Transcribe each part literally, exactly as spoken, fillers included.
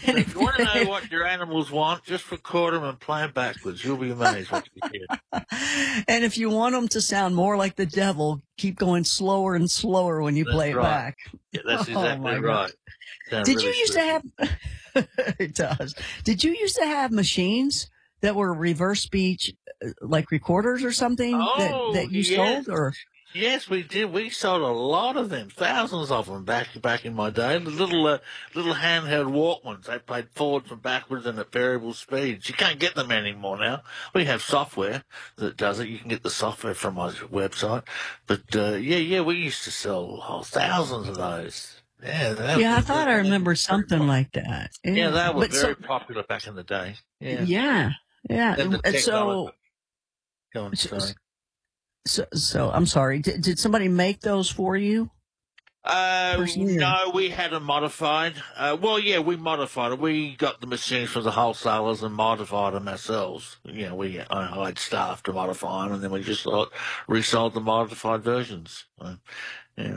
So And if you want to know what your animals want, just record them and play them backwards. You'll be amazed what you hear. and if you want them to sound more like the devil, keep going slower and slower when you That's play it right. back. Yeah, that's Oh exactly my right. God. Sounds Did really you used to spooky. have, it does. Did you used to have machines that were reverse speech, uh, like recorders or something that, Oh, that you yes. sold or? Yes, we did. We sold a lot of them, thousands of them back back in my day. The little uh, little handheld Walkmans. They played forwards and backwards and at variable speeds. You can't get them anymore now. We have software that does it. You can get the software from my website. But uh, yeah, yeah, we used to sell oh, thousands of those. Yeah, that, Yeah, I that, thought I that, remembered something like that. yeah, Yeah. they were But so, very popular back in the day. Yeah, yeah, yeah. and the And technology. so, Go on, sorry. so, so I'm sorry. Did, did somebody make those for you? Uh, Personally, or? no, we had them modified. Uh, well, yeah, we modified it. We got the machines from the wholesalers and modified them ourselves. You know, we I hired staff to modify them, and then we just like, resold the modified versions. So, yeah.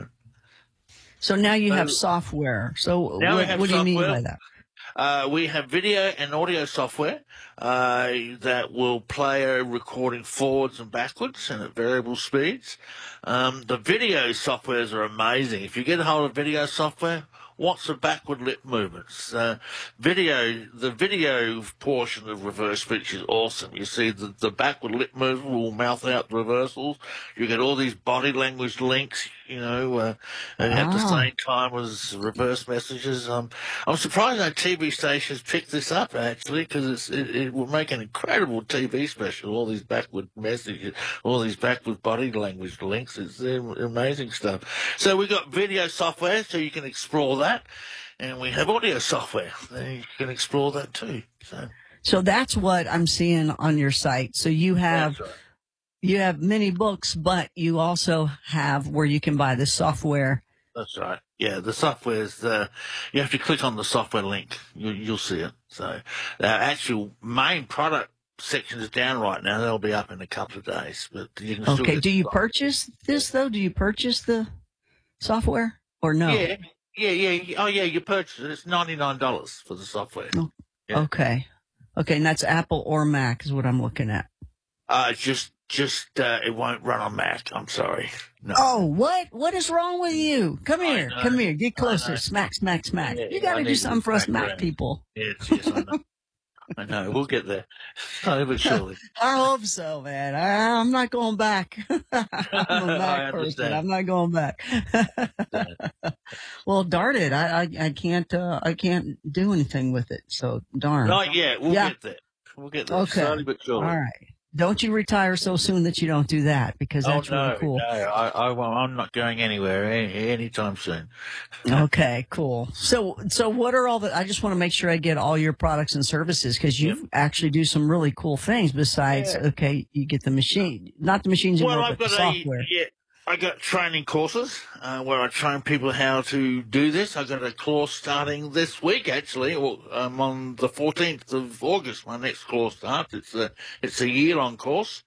So now you have So software. So now we what, have what do you mean software. by that? Uh, we have video and audio software uh, that will play a recording forwards and backwards and at variable speeds. Um, the video softwares are amazing. If you get a hold of video software, what's the backward lip movements? Uh, video, the video portion of reverse speech is awesome. You see the, the backward lip movement will mouth out the reversals. You get all these body language links, you know, uh, and at the Ah, same time as reverse messages. Um, I'm surprised no T V stations picked this up actually, because it, it will make an incredible T V special. All these backward messages, all these backward body language links. It's uh, amazing stuff. So we got video software, so you can explore that, and we have audio software, so you can explore that too. So so that's what I'm seeing on your site. So you have, that's right. you have many books, but you also have where you can buy the software. That's right. Yeah, the software is the. You have to click on the software link. You, you'll see it. So, the actual main product section is down right now. They'll be up in a couple of days, but you can still Okay. get Do the you software. purchase this though? Do you purchase the software or no? Yeah, yeah, yeah. Oh, yeah. You purchase it. It's ninety nine dollars for the software. No. Yeah. Okay. Okay. And that's Apple or Mac is what I'm looking at. Uh, just, just uh, it won't run on Mac. I'm sorry. No. Oh, what? What is wrong with you? Come I here. know. Come here. Get I closer. know. Smack, smack, smack. Yeah, You got I to do need to something be for us smacked Mac around. people. Yes, yes, I know. I know. We'll get there. Slowly but surely. I hope so, man. I, I'm not going back. I'm a I Mac person. understand. I'm not going back. Understand. Well, darn it. I, I, I can't, uh, I can't do anything with it. So darn. Not yet. We'll Yeah. get there. We'll get there. Okay. Slowly but All surely. right. Don't you retire so soon that you don't do that because Oh that's no, really cool. no, I, I won't. I'm not going anywhere any, anytime soon. Okay, cool. So, so what are all the, I just want to make sure I get all your products and services because you Yep. actually do some really cool things besides, Yeah. okay, you get the machine, not the machines Well, anymore, I've but the got a software. yeah. I got training courses uh, where I train people how to do this. I got a course starting this week, actually. Well, um, on the fourteenth of August, my next course starts. It's a it's a year long course,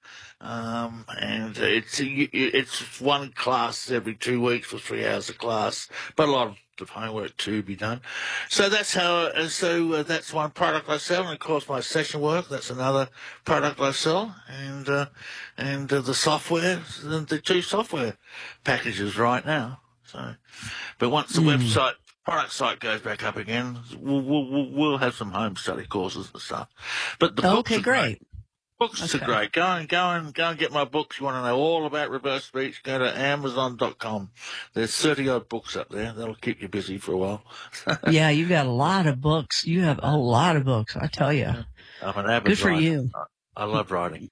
um, and it's a, it's one class every two weeks for three hours a class, but a lot of of homework to be done. So that's how. Uh, so uh, that's one product I sell, and of course my session work. That's another product I sell, and uh, and uh, the software, the, the two software packages right now. So, but once the Mm. website product site goes back up again, we'll we'll, we'll we'll have some home study courses and stuff. But the books Okay, are great. great. Books are Okay. great. Go and go and go and get my books. You want to know all about reverse speech? Go to Amazon dot com. There's thirty odd books up there. That'll keep you busy for a while. Yeah, you got a lot of books. You have a lot of books. I tell you. I'm an avid Good for writer. you. I love writing.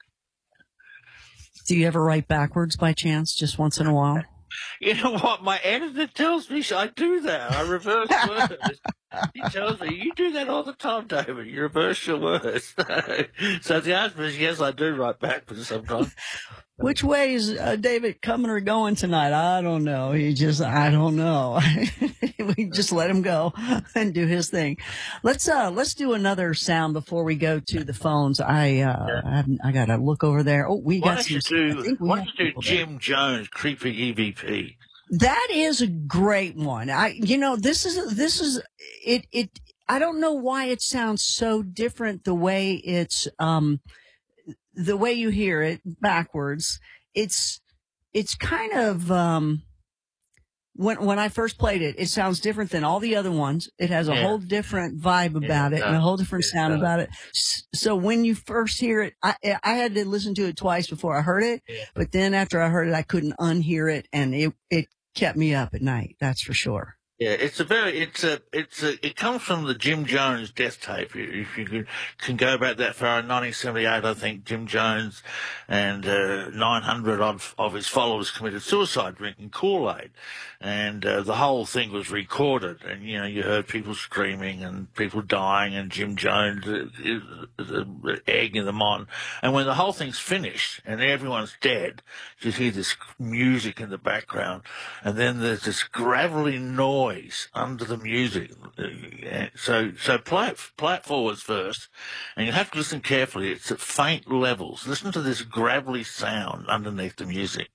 Do you ever write backwards by chance, just once in a while? You know what? My editor tells me I do that. I reverse words. He tells me, you do that all the time, David. You reverse your words. So the answer is yes, I do write backwards sometimes. Which way is uh, David coming or going tonight? I don't know. He just, I don't know. We just let him go and do his thing. Let's, uh, let's do another sound before we go to the phones. I, uh, Yeah. I, haven't- I gotta look over there. Oh, we Why got don't some, you I do, think we why have don't you do people there. Jim Jones, Creepy E V P? That is a great one. I, you know, this is, this is, it, it, I don't know why it sounds so different the way it's, um, the way you hear it backwards. It's, it's kind of, um, when, when I first played it, it sounds different than all the other ones. It has a Yeah. whole different vibe Yeah, about it it and a does. whole different It sound does. about it. S- So when you first hear it, I, I had to listen to it twice before I heard it. Yeah. But then after I heard it, I couldn't unhear it, and it, it kept me up at night. That's for sure. Yeah, it's a very, it's a, it's a, it comes from the Jim Jones death tape. If you can, can go back that far, in nineteen seventy-eight, I think Jim Jones and uh, nine hundred of, of his followers committed suicide drinking Kool-Aid. And uh, the whole thing was recorded. And, you know, you heard people screaming and people dying and Jim Jones uh, uh, egging them on. And when the whole thing's finished and everyone's dead, you hear this music in the background. And then there's this gravelly noise under the music. So so play it, play it forwards first, and you have to listen carefully. It's at faint levels. Listen to this gravelly sound underneath the music.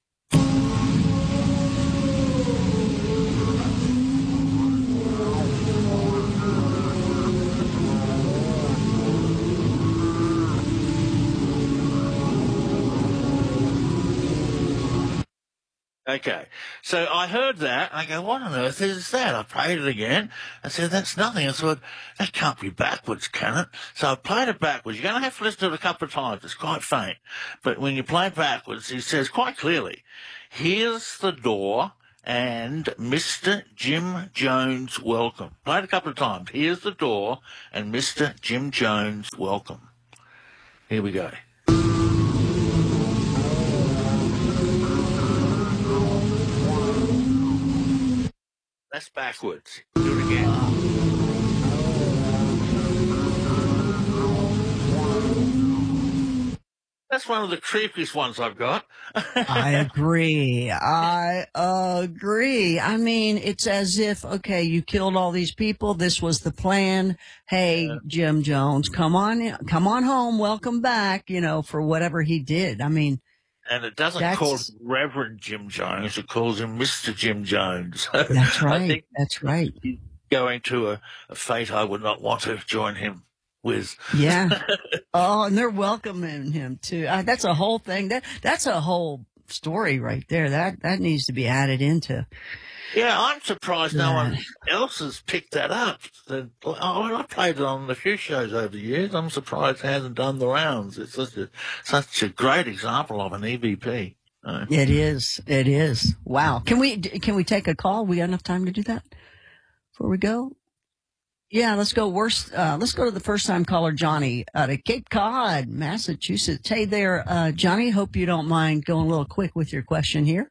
Okay, so I heard that, and I go, what on earth is that? I played it again. I said, that's nothing. I thought, that can't be backwards, can it? So I played it backwards. You're going to have to listen to it a couple of times. It's quite faint. But when you play it backwards, he says quite clearly, here's the door and Mister Jim Jones, welcome. Play it a couple of times. Here's the door and Mister Jim Jones, welcome. Here we go. That's backwards. Do it again. That's one of the creepiest ones I've got. I agree. I agree. I mean, it's as if, okay, you killed all these people. This was the plan. Hey, Yeah. Jim Jones, come on, in- come on home. Welcome back, you know, for whatever he did. I mean, And it doesn't That's- call him Reverend Jim Jones, it calls him Mister Jim Jones. that's I right. think That's right. he's going to a, a fate I would not want to join him with. Yeah. Oh, and they're welcoming him too. Uh, that's a whole thing. That that's a whole story right there. That that needs to be added into. Yeah, I'm surprised no Yeah. one else has picked that up. The- Oh, I played it on a few shows over the years. I'm surprised it hasn't done the rounds. It's such a, such a great example of an E V P. Uh, It is. It is. Wow. Can we can we take a call? We got enough time to do that before we go? Yeah, let's go. Worst. Uh, let's go to the first time caller, Johnny, out of Cape Cod, Massachusetts. Hey there, uh, Johnny. Hope you don't mind going a little quick with your question here.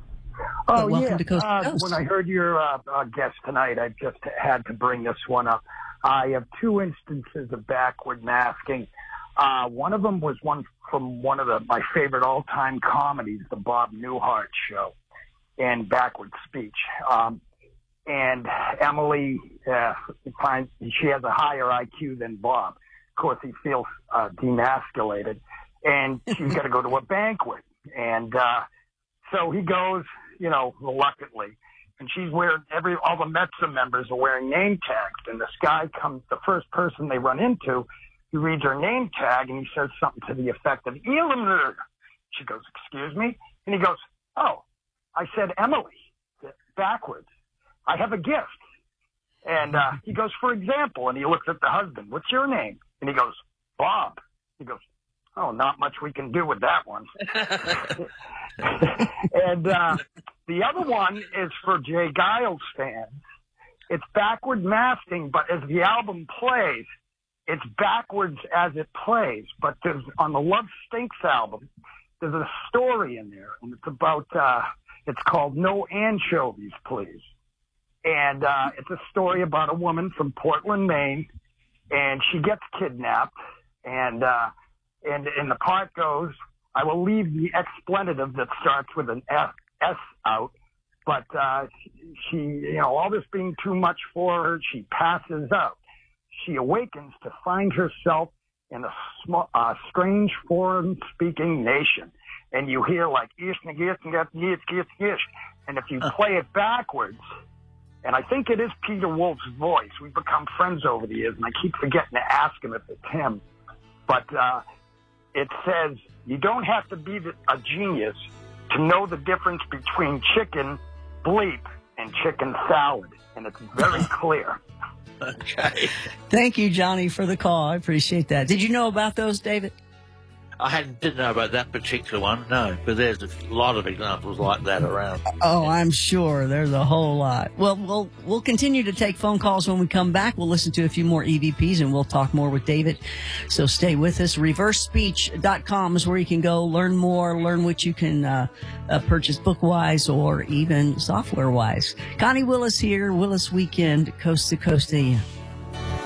Oh, But welcome yeah. to Coast to Uh, Coast. when I heard your uh, uh, guest tonight, I just had to bring this one up. I have two instances of backward masking. Uh, one of them was one from one of the, my favorite all-time comedies, the Bob Newhart Show, and backward speech. Um, and Emily uh, finds she has a higher I Q than Bob. Of course, he feels uh, demasculated, and she's got to go to a banquet. And uh, so he goes, you know, reluctantly. And she's wearing, every, all the Metza members are wearing name tags. And this guy comes, the first person they run into, he reads her name tag and he says something to the effect of, Elamner. She goes, excuse me? And he goes, oh, I said Emily, backwards. I have a gift. And uh, he goes, for example, and he looks at the husband, what's your name? And he goes, Bob. He goes, oh, not much we can do with that one. And uh, the other one is for Jay Giles fans. It's backward masking, but as the album plays, it's backwards as it plays. But there's, on the Love Stinks album, there's a story in there, and it's about, uh, it's called No Anchovies, Please. And uh, it's a story about a woman from Portland, Maine, and she gets kidnapped, and uh, and and the part goes, I will leave the expletive that starts with an F, S out, but uh, she, you know, all this being too much for her, she passes out. She awakens to find herself in a small, uh, strange foreign-speaking nation, and you hear like ish, and if you play it backwards, and I think it is Peter Wolf's voice. We've become friends over the years, and I keep forgetting to ask him if it's him. But uh, it says, you don't have to be a genius to know the difference between chicken bleep and chicken salad, and it's very clear. Okay. Thank you, Johnny, for the call. I appreciate that. Did you know about those, David? I hadn't didn't know about that particular one, no, but there's a lot of examples like that around. Oh, I'm sure there's a whole lot. Well, we'll we'll continue to take phone calls when we come back. We'll listen to a few more E V Ps and we'll talk more with David. So stay with us. reverse speech dot com is where you can go learn more, learn what you can uh, uh, purchase book-wise or even software-wise. Connie Willis here, Willis Weekend, Coast to Coast A M.